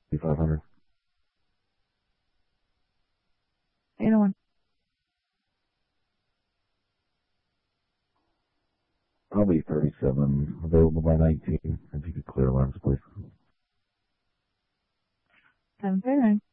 500. 801. I'll be 37, available by 19. If you could clear alarms, please. 739.